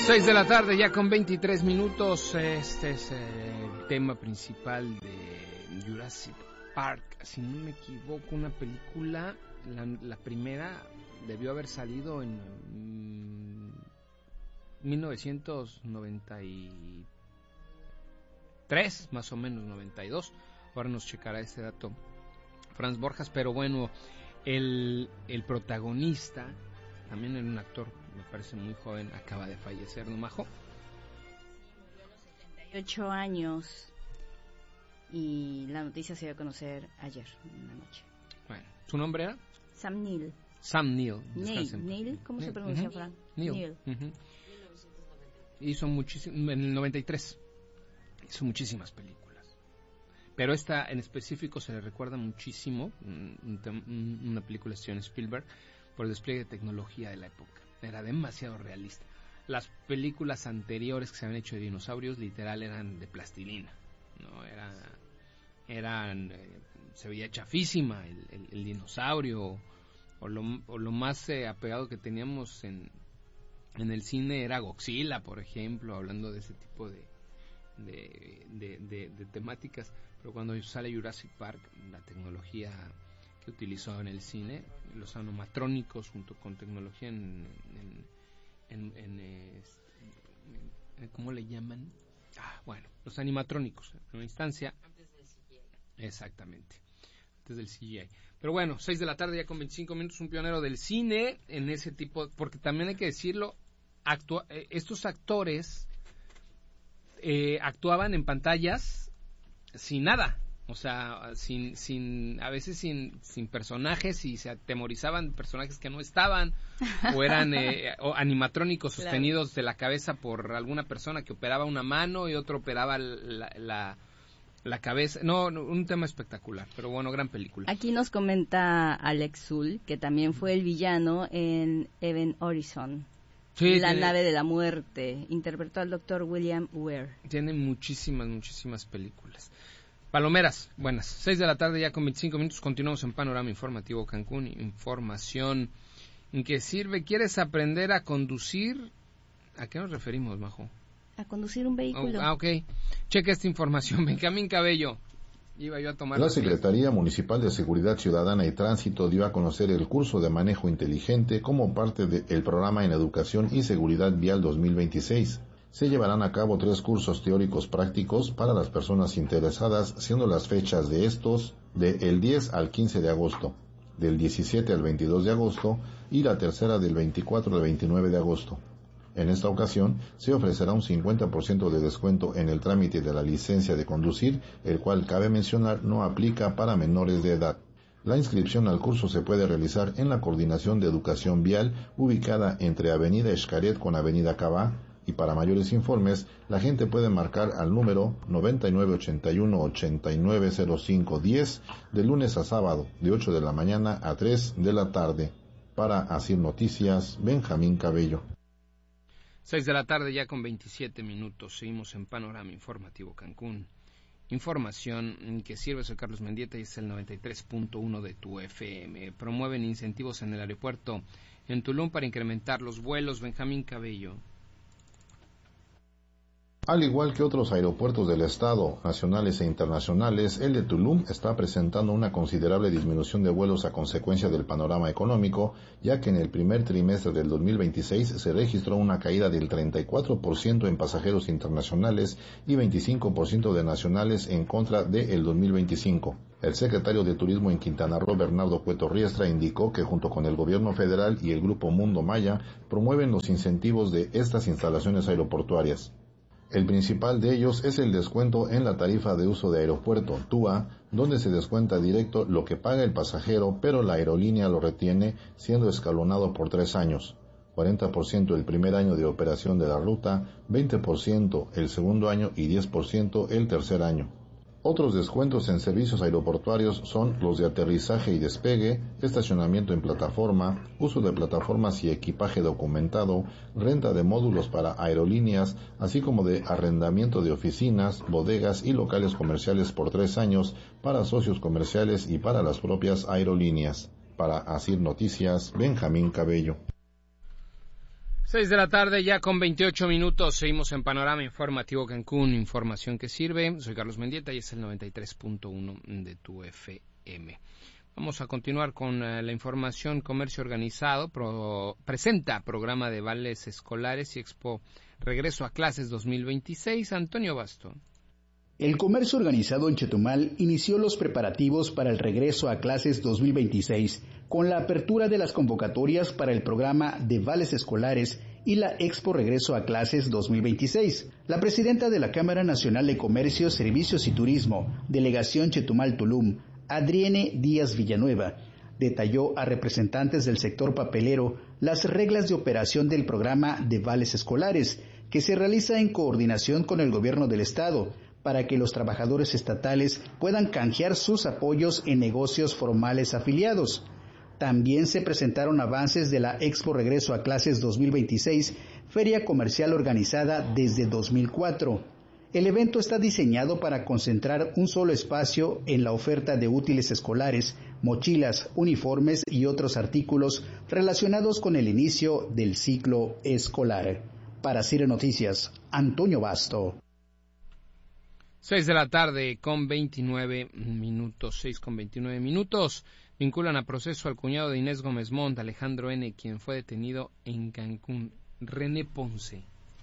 6 de la tarde, ya con 23 minutos. Este es el tema principal de Jurassic Park. Si no me equivoco, una película, la primera debió haber salido en 1993, más o menos 92. Ahora nos checará ese dato Franz Borjas, pero bueno, el protagonista también era un actor, me parece muy joven, acaba de fallecer, ¿no, Majo? Sí, murió a los 78 años y la noticia se dio a conocer ayer en la noche. Bueno, ¿su nombre era? Sam Neill. Sam Neill. Neil, ¿cómo se pronuncia, Fran? Neil. Hizo muchísimo, en el 93, hizo muchísimas películas. Pero esta en específico se le recuerda muchísimo, una película de Steven Spielberg, por el despliegue de tecnología de la época. Era demasiado realista. Las películas anteriores que se habían hecho de dinosaurios, literal, eran de plastilina, ¿no? Se veía chafísima el dinosaurio, o lo más apegado que teníamos en el cine era Godzilla, por ejemplo, hablando de ese tipo de temáticas. Pero cuando sale Jurassic Park, la tecnología que utilizó en el cine, los animatrónicos junto con tecnología ¿cómo le llaman? Bueno, los animatrónicos, en una instancia. Antes del CGI. Exactamente, antes del CGI. Pero bueno, 6 de la tarde ya con 25 minutos, un pionero del cine en ese tipo, porque también hay que decirlo, estos actores actuaban en pantallas sin nada, o sea, a veces sin personajes, y se atemorizaban personajes que no estaban, o eran o animatrónicos sostenidos de la cabeza por alguna persona que operaba una mano y otro operaba la cabeza. No, un tema espectacular, pero bueno, gran película. Aquí nos comenta Alex Zul, que también fue el villano en Event Horizon. Sí, la nave de la muerte. Interpretó al Dr. William Weir. Tiene muchísimas películas. Palomeras, buenas. 6 de la tarde ya con 25 minutos. Continuamos en Panorama Informativo Cancún. Información en que sirve. ¿Quieres aprender a conducir? ¿A qué nos referimos, Majo? A conducir un vehículo. Ok. Checa esta información. Benjamín Cabello. Iba yo a tomar. La Secretaría Municipal de Seguridad Ciudadana y Tránsito dio a conocer el curso de manejo inteligente como parte del programa en Educación y Seguridad Vial 2026. Se llevarán a cabo 3 cursos teóricos prácticos para las personas interesadas, siendo las fechas de estos del 10 al 15 de agosto, del 17 al 22 de agosto y la tercera del 24 al 29 de agosto. En esta ocasión, se ofrecerá un 50% de descuento en el trámite de la licencia de conducir, el cual, cabe mencionar, no aplica para menores de edad. La inscripción al curso se puede realizar en la Coordinación de Educación Vial, ubicada entre Avenida Xcaret con Avenida Cabá, y para mayores informes, la gente puede marcar al número 9981-890510 de lunes a sábado, de 8 de la mañana a 3 de la tarde. Para Asir Noticias, Benjamín Cabello. 6 de la tarde ya con 27 minutos, seguimos en Panorama Informativo Cancún. Información que sirve, soy Carlos Mendieta y es el 93.1 de tu FM. Promueven incentivos en el aeropuerto en Tulum para incrementar los vuelos. Benjamín Cabello. Al igual que otros aeropuertos del estado, nacionales e internacionales, el de Tulum está presentando una considerable disminución de vuelos a consecuencia del panorama económico, ya que en el primer trimestre del 2026 se registró una caída del 34% en pasajeros internacionales y 25% de nacionales en contra del 2025. El secretario de Turismo en Quintana Roo, Bernardo Cueto Riestra, indicó que junto con el gobierno federal y el Grupo Mundo Maya promueven los incentivos de estas instalaciones aeroportuarias. El principal de ellos es el descuento en la tarifa de uso de aeropuerto, TUA, donde se descuenta directo lo que paga el pasajero, pero la aerolínea lo retiene, siendo escalonado por 3 años. 40% el primer año de operación de la ruta, 20% el segundo año y 10% el tercer año. Otros descuentos en servicios aeroportuarios son los de aterrizaje y despegue, estacionamiento en plataforma, uso de plataformas y equipaje documentado, renta de módulos para aerolíneas, así como de arrendamiento de oficinas, bodegas y locales comerciales por 3 años para socios comerciales y para las propias aerolíneas. Para Asir Noticias, Benjamín Cabello. 6 de la tarde, ya con 28 minutos, seguimos en Panorama Informativo Cancún, información que sirve. Soy Carlos Mendieta y es el 93.1 de tu FM. Vamos a continuar con la información. Comercio Organizado presenta programa de vales escolares y Expo Regreso a Clases 2026. Antonio Basto. El comercio organizado en Chetumal inició los preparativos para el regreso a clases 2026 con la apertura de las convocatorias para el programa de vales escolares y la Expo Regreso a Clases 2026. La presidenta de la Cámara Nacional de Comercio, Servicios y Turismo, Delegación Chetumal-Tulum, Adrienne Díaz Villanueva, detalló a representantes del sector papelero las reglas de operación del programa de vales escolares, que se realiza en coordinación con el gobierno del estado, para que los trabajadores estatales puedan canjear sus apoyos en negocios formales afiliados. También se presentaron avances de la Expo Regreso a Clases 2026, feria comercial organizada desde 2004. El evento está diseñado para concentrar un solo espacio en la oferta de útiles escolares, mochilas, uniformes y otros artículos relacionados con el inicio del ciclo escolar. Para CIRE Noticias, Antonio Basto. 6 de la tarde con 29 minutos, 6 con 29 minutos. Vinculan a proceso al cuñado de Inés Gómez Montt, Alejandro N., quien fue detenido en Cancún. René Ponce.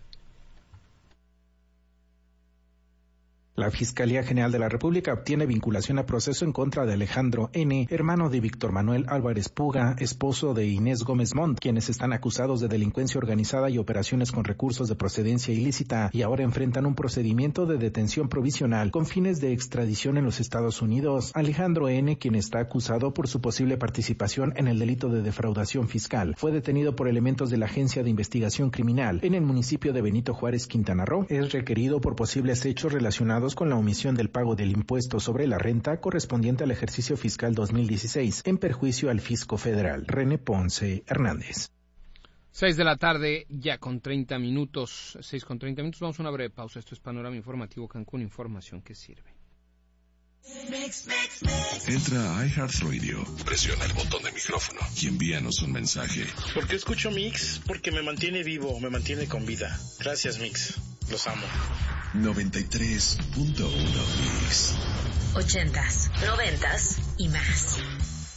La Fiscalía General de la República obtiene vinculación a proceso en contra de Alejandro N., hermano de Víctor Manuel Álvarez Puga, esposo de Inés Gómez Montt, quienes están acusados de delincuencia organizada y operaciones con recursos de procedencia ilícita y ahora enfrentan un procedimiento de detención provisional con fines de extradición en los Estados Unidos. Alejandro N., quien está acusado por su posible participación en el delito de defraudación fiscal, fue detenido por elementos de la Agencia de Investigación Criminal en el municipio de Benito Juárez, Quintana Roo. Es requerido por posibles hechos relacionados con la omisión del pago del impuesto sobre la renta correspondiente al ejercicio fiscal 2016 en perjuicio al fisco federal. René Ponce Hernández. 6 de la tarde, ya con 30 minutos, 6 con 30 minutos, vamos a una breve pausa. Esto es Panorama Informativo Cancún, información que sirve. Entra a iHeartRadio, presiona el botón de micrófono y envíanos un mensaje. ¿Por qué escucho Mix? Porque me mantiene vivo, me mantiene con vida. Gracias, Mix. Los amo. 93.1 Mix. 80s, 90s y más.